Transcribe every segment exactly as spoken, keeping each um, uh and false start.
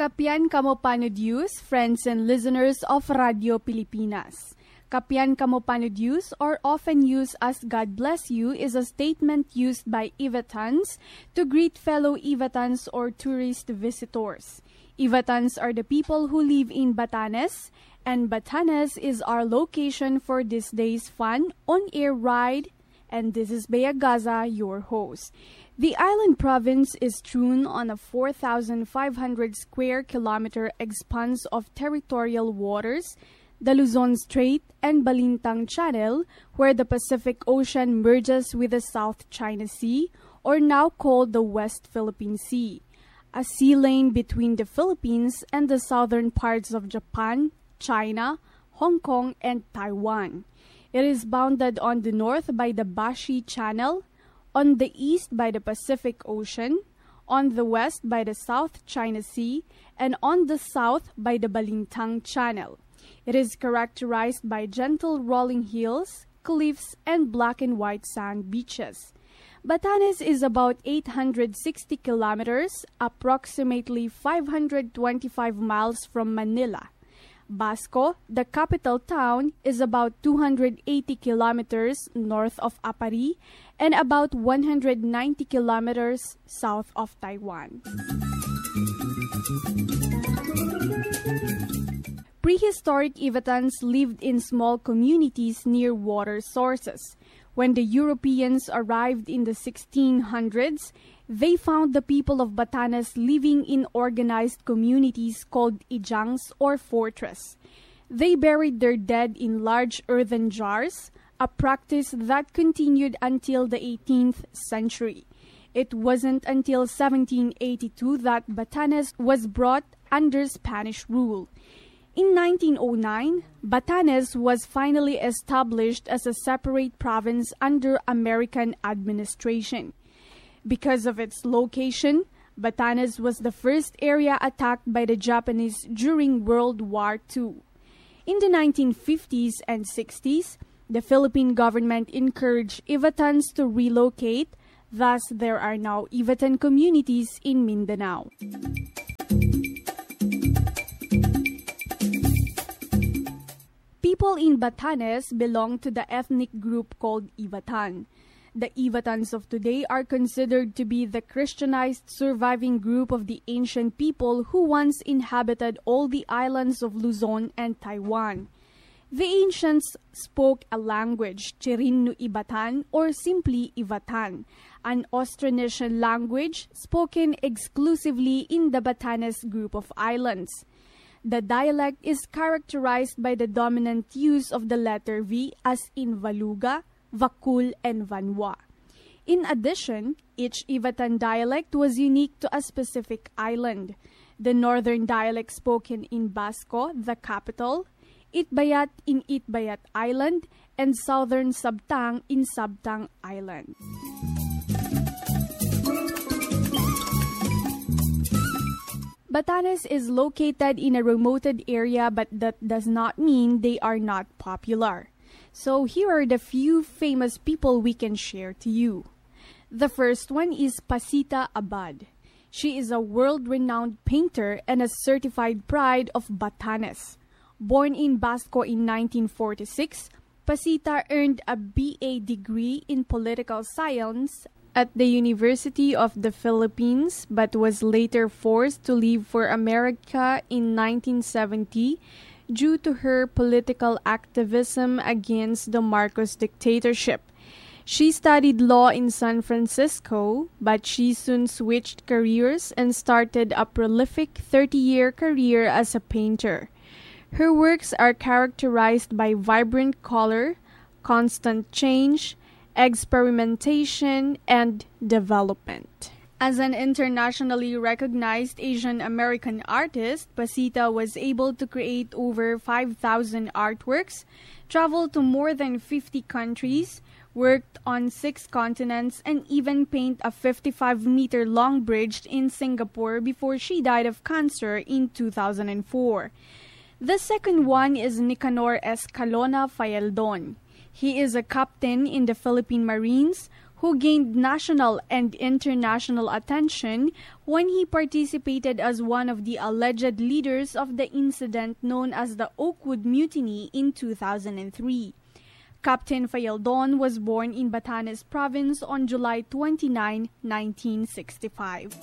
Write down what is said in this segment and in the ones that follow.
Kapian kamo panudius, friends and listeners of Radio Pilipinas. Kapian kamo panudius, or often used as God bless you, is a statement used by Ivatans to greet fellow Ivatans or tourist visitors. Ivatans are the people who live in Batanes, and Batanes is our location for this day's fun on-air ride. And this is Bea Gaza, your host. The island province is strewn on a four thousand five hundred square kilometer expanse of territorial waters, the Luzon Strait and Balintang Channel, where the Pacific Ocean merges with the South China Sea, or now called the West Philippine Sea, a sea lane between the Philippines and the southern parts of Japan, China, Hong Kong, and Taiwan. It is bounded on the north by the Bashi Channel, on the east by the Pacific Ocean, on the west by the South China Sea, and on the south by the Balintang Channel. It is characterized by gentle rolling hills, cliffs, and black and white sand beaches. Batanes is about eight hundred sixty kilometers, approximately five hundred twenty-five miles from Manila. Basco, the capital town, is about two hundred eighty kilometers north of Apari and about one hundred ninety kilometers south of Taiwan. Prehistoric Ivatans lived in small communities near water sources. When the Europeans arrived in the sixteen hundreds, they found the people of Batanes living in organized communities called ijangs or fortress. They buried their dead in large earthen jars, a practice that continued until the eighteenth century. It wasn't until seventeen eighty-two that Batanes was brought under Spanish rule. In nineteen oh nine, Batanes was finally established as a separate province under American administration. Because of its location, Batanes was the first area attacked by the Japanese during World War Two. In the nineteen fifties and sixties, the Philippine government encouraged Ivatans to relocate, thus there are now Ivatan communities in Mindanao. People in Batanes belong to the ethnic group called Ivatan. The Ivatans of today are considered to be the Christianized surviving group of the ancient people who once inhabited all the islands of Luzon and Taiwan. The ancients spoke a language, Chirino Ivatan, or simply Ivatan, an Austronesian language spoken exclusively in the Batanes group of islands. The dialect is characterized by the dominant use of the letter V as in Valuga, Vakul, and Vanwa. In addition, each Ivatan dialect was unique to a specific island. The northern dialect spoken in Basco, the capital, Itbayat in Itbayat Island, and southern Sabtang in Sabtang Island. Batanes is located in a remoted area, but that does not mean they are not popular. So here are the few famous people we can share to you. The first one is Pasita Abad. She is a world-renowned painter and a certified pride of Batanes. Born in Basco in nineteen forty-six, Pasita earned a B A degree in political science at the University of the Philippines, but was later forced to leave for America in nineteen seventy due to her political activism against the Marcos dictatorship. She studied law in San Francisco, but she soon switched careers and started a prolific thirty-year career as a painter. Her works are characterized by vibrant color, constant change, experimentation, and development. As an internationally recognized Asian American artist, Pasita was able to create over five thousand artworks, travel to more than fifty countries, worked on six continents, and even paint a fifty-five meter long bridge in Singapore before she died of cancer in two thousand four. The second one is Nicanor Escalona Fayaldon. He is a captain in the Philippine Marines who gained national and international attention when he participated as one of the alleged leaders of the incident known as the Oakwood Mutiny in two thousand three. Captain Fayaldon was born in Batanes Province on July twenty-ninth, nineteen sixty-five.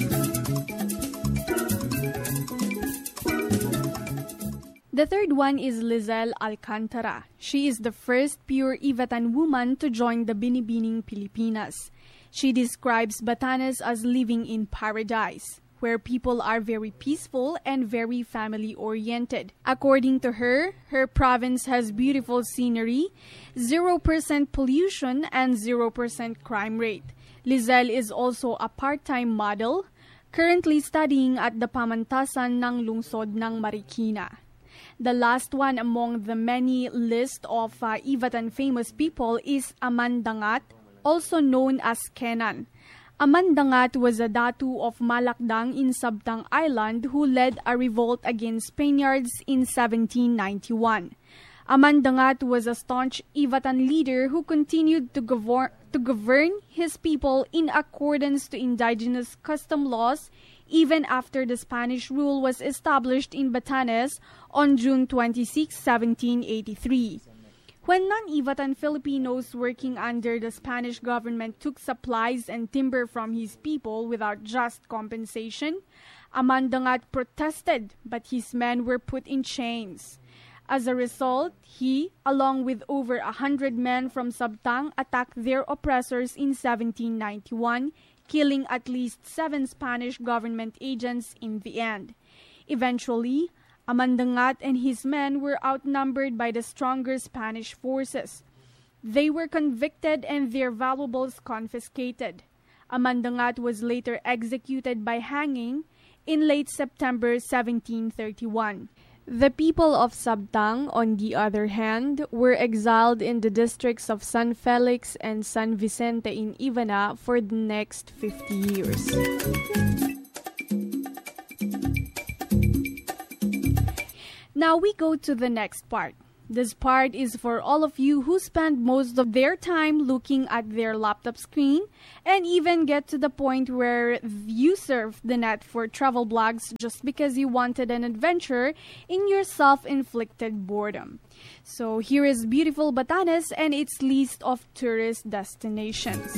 The third one is Lizelle Alcantara. She is the first pure Ivatan woman to join the Binibining Pilipinas. She describes Batanes as living in paradise, where people are very peaceful and very family-oriented. According to her, her province has beautiful scenery, zero percent pollution, and zero percent crime rate. Lizelle is also a part-time model, currently studying at the Pamantasan ng Lungsod ng Marikina. The last one among the many list of uh, Ivatan famous people is Amandangat, also known as Kenan. Amandangat was a datu of Malakdang in Sabtang Island who led a revolt against Spaniards in seventeen ninety-one. Amandangat was a staunch Ivatan leader who continued to govern, to govern his people in accordance to indigenous custom laws even after the Spanish rule was established in Batanes on June twenty-sixth, seventeen eighty-three. When non-Ivatan Filipinos working under the Spanish government took supplies and timber from his people without just compensation, Amandangat protested, but his men were put in chains. As a result, he, along with over a hundred men from Sabtang, attacked their oppressors in seventeen ninety-one, killing at least seven Spanish government agents in the end. Eventually, Amandangat and his men were outnumbered by the stronger Spanish forces. They were convicted and their valuables confiscated. Amandangat was later executed by hanging in late September seventeen thirty-one. The people of Sabtang, on the other hand, were exiled in the districts of San Felix and San Vicente in Ivana for the next fifty years. Now we go to the next part. This part is for all of you who spend most of their time looking at their laptop screen and even get to the point where you surf the net for travel blogs just because you wanted an adventure in your self-inflicted boredom. So here is beautiful Batanes and its list of tourist destinations.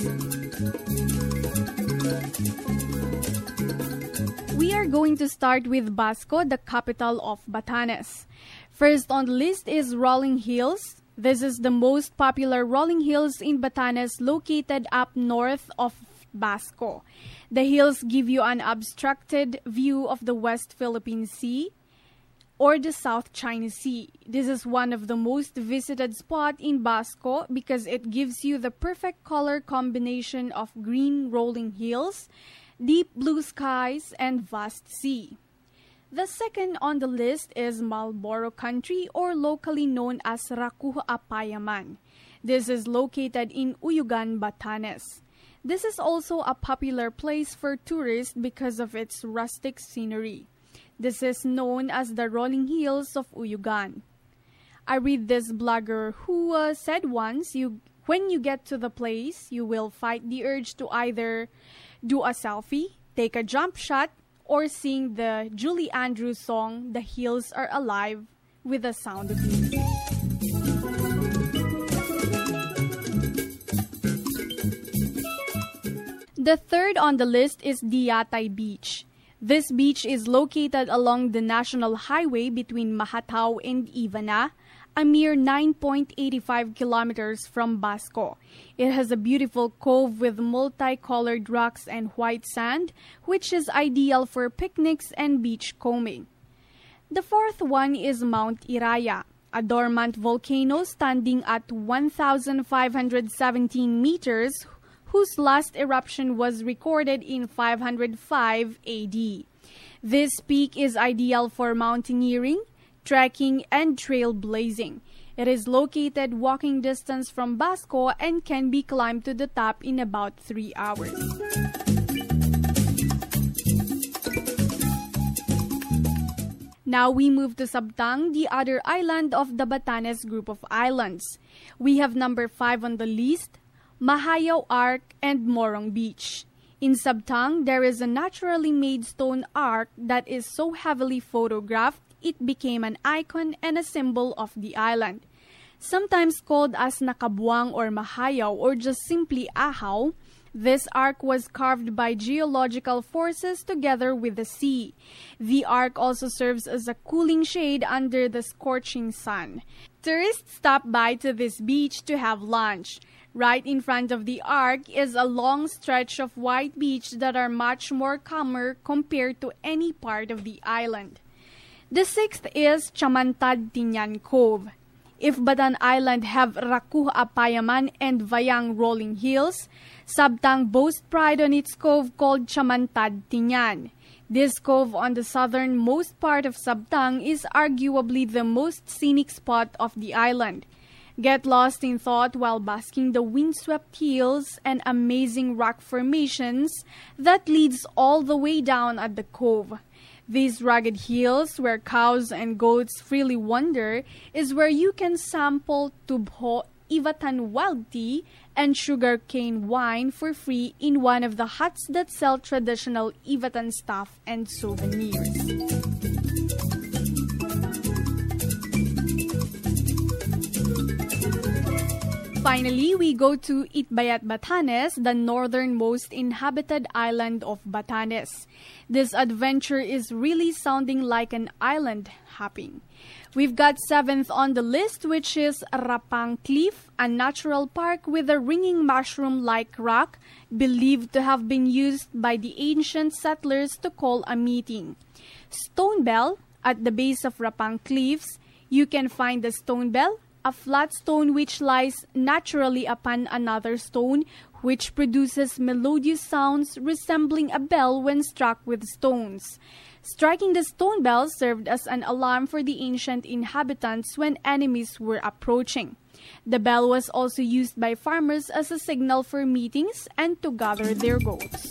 We are going to start with Basco, the capital of Batanes. First on the list is Rolling Hills. This is the most popular rolling hills in Batanes, located up north of Basco. The hills give you an abstracted view of the West Philippine Sea or the South China Sea. This is one of the most visited spots in Basco because it gives you the perfect color combination of green rolling hills, deep blue skies, and vast sea. The second on the list is Marlboro Country, or locally known as Rakuh Apayaman. This is located in Uyugan, Batanes. This is also a popular place for tourists because of its rustic scenery. This is known as the Rolling Hills of Uyugan. I read this blogger who uh, said once, you, when you get to the place, you will fight the urge to either do a selfie, take a jump shot, or sing the Julie Andrews song, The Hills Are Alive, with the sound of music. The third on the list is Diatay Beach. This beach is located along the national highway between Mahatao and Ivana, a mere nine point eight five kilometers from Basco. It has a beautiful cove with multicolored rocks and white sand, which is ideal for picnics and beach combing. The fourth one is Mount Iraya, a dormant volcano standing at one thousand five hundred seventeen meters, whose last eruption was recorded in five hundred five A D. This peak is ideal for mountaineering, trekking, and trailblazing. It is located walking distance from Basco and can be climbed to the top in about three hours. Now we move to Sabtang, the other island of the Batanes group of islands. We have number five on the list, Mahayaw Arc, and Morong Beach. In Sabtang, there is a naturally made stone ark that is so heavily photographed it became an icon and a symbol of the island. Sometimes called as Nakabuang or Mahayaw or just simply Ahaw, this ark was carved by geological forces together with the sea. The ark also serves as a cooling shade under the scorching sun. Tourists stop by to this beach to have lunch. Right in front of the ark is a long stretch of white beach that are much more calmer compared to any part of the island. The sixth is Chamantad Tinyan Cove. If Batan Island have Rakuh Apayaman and Vayang rolling hills, Sabtang boasts pride on its cove called Chamantad Tinyan. This cove on the southernmost part of Sabtang is arguably the most scenic spot of the island. Get lost in thought while basking the windswept hills and amazing rock formations that leads all the way down at the cove. These rugged hills, where cows and goats freely wander, is where you can sample tubho, Ivatan wild tea, and sugarcane wine for free in one of the huts that sell traditional Ivatan stuff and souvenirs. Finally, we go to Itbayat, Batanes, the northernmost inhabited island of Batanes. This adventure is really sounding like an island hopping. We've got seventh on the list, which is Rapang Cliff, a natural park with a ringing mushroom-like rock believed to have been used by the ancient settlers to call a meeting. Stone Bell, at the base of Rapang Cliffs, you can find the Stone Bell, a flat stone which lies naturally upon another stone, which produces melodious sounds resembling a bell when struck with stones. Striking the stone bell served as an alarm for the ancient inhabitants when enemies were approaching. The bell was also used by farmers as a signal for meetings and to gather their goats.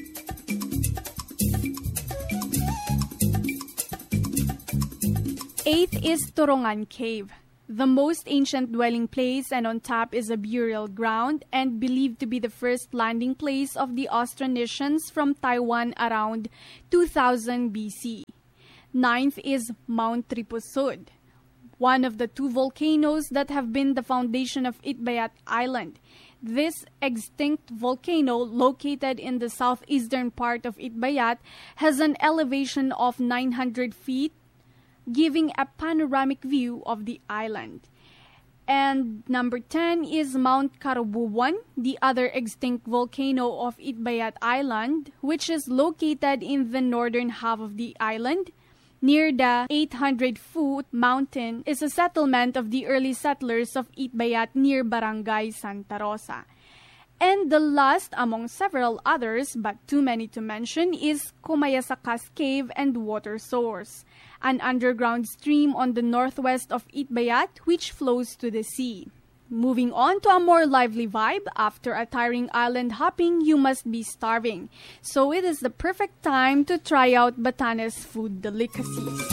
Eighth is Torongan Cave, the most ancient dwelling place, and on top is a burial ground and believed to be the first landing place of the Austronesians from Taiwan around two thousand B C. Ninth is Mount Tripusud, one of the two volcanoes that have been the foundation of Itbayat Island. This extinct volcano, located in the southeastern part of Itbayat, has an elevation of nine hundred feet, giving a panoramic view of the island. And number ten is Mount Karubuwan, the other extinct volcano of Itbayat Island, which is located in the northern half of the island. Near the eight hundred foot mountain is a settlement of the early settlers of Itbayat near Barangay Santa Rosa. And the last among several others, but too many to mention, is Kumayasakas Cave and Water Source, an underground stream on the northwest of Itbayat which flows to the sea. Moving on to a more lively vibe, after a tiring island hopping, you must be starving. So it is the perfect time to try out Batanes food delicacies.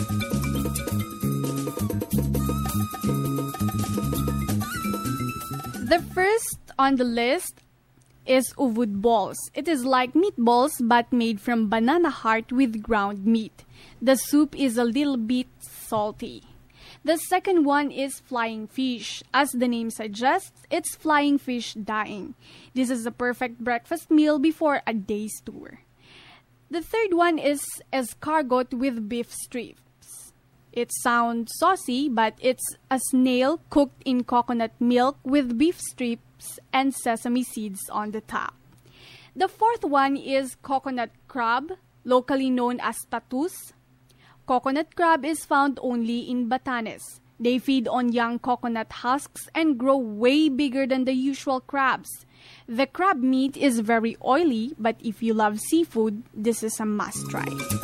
The first on the list is uvud balls. It is like meatballs but made from banana heart with ground meat. The soup is a little bit salty. The second one is flying fish. As the name suggests, it's flying fish dyeing. This is a perfect breakfast meal before a day's tour. The third one is escargot with beef strips. It sounds saucy, but it's a snail cooked in coconut milk with beef strips and sesame seeds on the top. The fourth one is coconut crab, locally known as tatus. Coconut crab is found only in Batanes. They feed on young coconut husks and grow way bigger than the usual crabs. The crab meat is very oily, but if you love seafood, this is a must-try.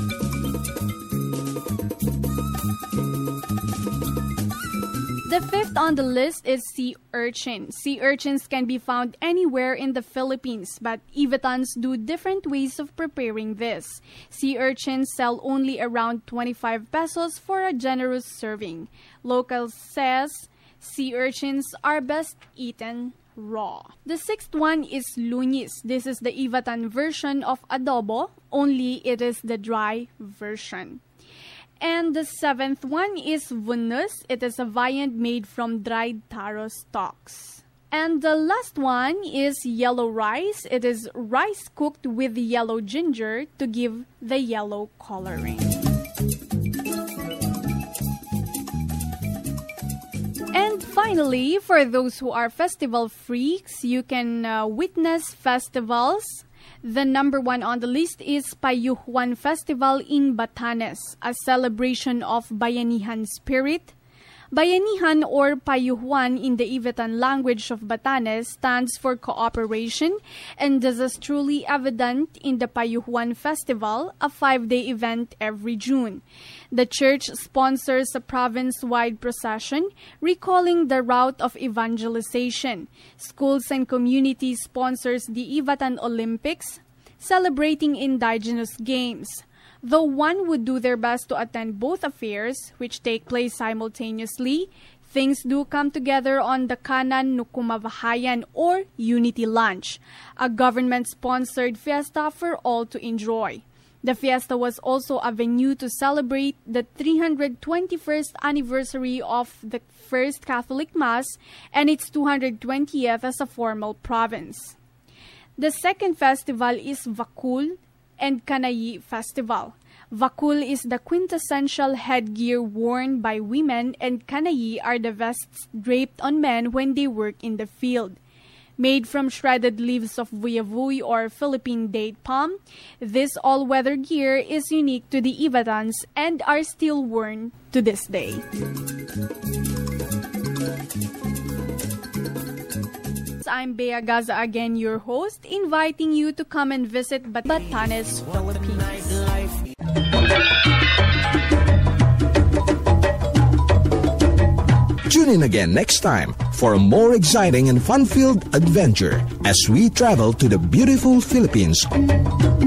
The fifth on the list is sea urchin. Sea urchins can be found anywhere in the Philippines, but Ivatans do different ways of preparing this. Sea urchins sell only around twenty-five pesos for a generous serving. Locals says sea urchins are best eaten raw. The sixth one is lunis. This is the Ivatan version of adobo, only it is the dry version. And the seventh one is vunus. It is a viand made from dried taro stalks. And the last one is yellow rice. It is rice cooked with yellow ginger to give the yellow coloring. And finally, for those who are festival freaks, you can uh, witness festivals. The number one on the list is Payuhuan Festival in Batanes, a celebration of Bayanihan spirit. Bayanihan or Payuhuan in the Ivatan language of Batanes stands for cooperation, and this is truly evident in the Payuhuan Festival, a five-day event every June. The church sponsors a province-wide procession recalling the route of evangelization. Schools and communities sponsors the Ivatan Olympics, celebrating indigenous games. Though one would do their best to attend both affairs, which take place simultaneously, things do come together on the Kanan Nukumavahayan or Unity Lunch, a government-sponsored fiesta for all to enjoy. The fiesta was also a venue to celebrate the three hundred twenty-first anniversary of the First Catholic Mass and its two hundred twentieth as a formal province. The second festival is Vakul and Kanayi Festival. Vakul is the quintessential headgear worn by women, and Kanayi are the vests draped on men when they work in the field. Made from shredded leaves of vuyavuy or Philippine date palm, this all-weather gear is unique to the Ivatans and are still worn to this day. I'm Bea Gaza again, your host, inviting you to come and visit Bat- Batanes, Philippines. Tune in again next time for a more exciting and fun-filled adventure as we travel to the beautiful Philippines.